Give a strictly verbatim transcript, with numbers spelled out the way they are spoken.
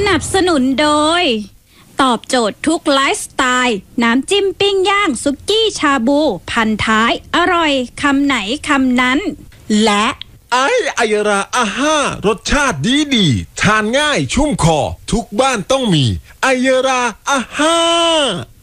นับสนุนโดยตอบโจทย์ทุกไลฟ์สไตล์น้ำจิ้มปิ้งย่างซุกี้ชาบูพันท้ายอร่อยคำไหนคำนั้นและไอไอราอาห้ารสชาติดีดีทานง่ายชุ่มคอทุกบ้านต้องมีไอราอาห้า